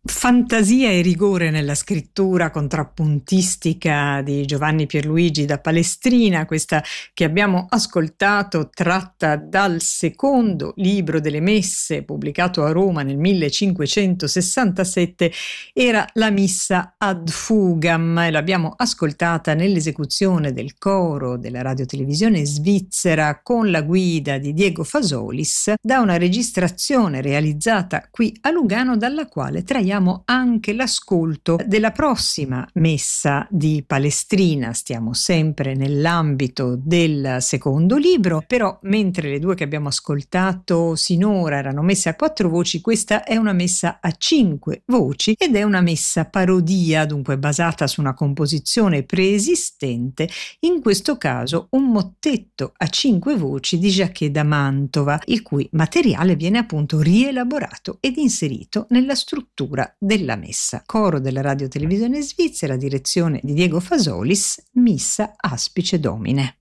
Fantasia e rigore nella scrittura contrappuntistica di Giovanni Pierluigi da Palestrina, questa che abbiamo ascoltato tratta dal secondo libro delle Messe pubblicato a Roma nel 1567, era la Missa ad Fugam, e l'abbiamo ascoltata nell'esecuzione del coro della radiotelevisione svizzera con la guida di Diego Fasolis, da una registrazione realizzata qui a Lugano, dalla quale traiamo anche l'ascolto della prossima messa di Palestrina. Stiamo sempre nell'ambito del secondo libro, però mentre le due che abbiamo ascoltato sinora erano messe a 4 voci, questa è una messa a 5 voci ed è una messa parodia, dunque basata su una composizione preesistente, in questo caso un mottetto a 5 voci di Jacquet da Mantova, il cui materiale viene appunto rielaborato ed inserito nella struttura della messa. Coro della radiotelevisione svizzera, direzione di Diego Fasolis, Missa Aspice Domine.